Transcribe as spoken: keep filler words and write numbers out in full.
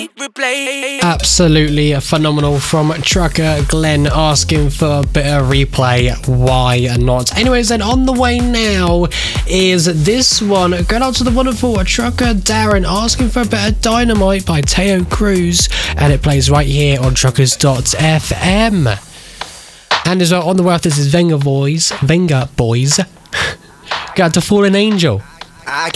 replay, replay. Absolutely phenomenal from Trucker Glenn, asking for a bit of replay. Why not? Anyways, then on the way now is this one. Going out to the wonderful Trucker Darren, asking for a bit of Dynamite by Teo Cruz, and it plays right here on truckers dot f m. And as well on the way after, this is Venga Boys. Venga Boys. Go out to Fallen Angel. I